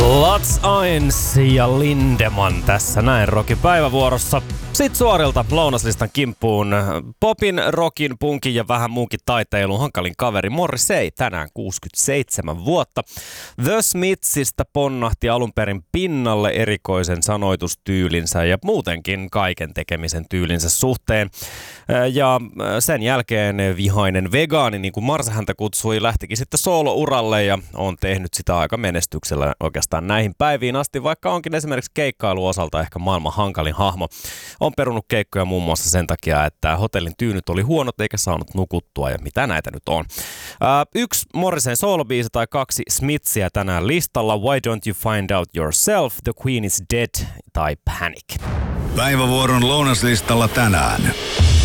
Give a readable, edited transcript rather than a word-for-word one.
Lots Eins ja Lindemann tässä näin Rockin päivävuorossa. Sitten suorilta lounaslistan kimppuun popin, rockin, punkin ja vähän muunkin taiteilun hankalin kaveri Morrissey, tänään 67 vuotta. The Smithsistä ponnahti alun perin pinnalle erikoisen sanoitustyylinsä ja muutenkin kaiken tekemisen tyylinsä suhteen. Ja sen jälkeen vihainen vegaani, niin kuin Marsa häntä kutsui, lähtikin sitten soolouralle ja on tehnyt sitä aika menestyksellä oikeastaan näihin päiviin asti, vaikka onkin esimerkiksi keikkailuosalta ehkä maailman hankalin hahmo. On perunut keikkoja muun muassa sen takia, että hotellin tyynyt oli huonot eikä saanut nukuttua ja mitä näitä nyt on. Yksi Morriseyn soolobiisi tai kaksi Smithsiä tänään listalla. Why Don't You Find Out Yourself, The Queen Is Dead tai Panic. Päivävuoron lounaslistalla tänään.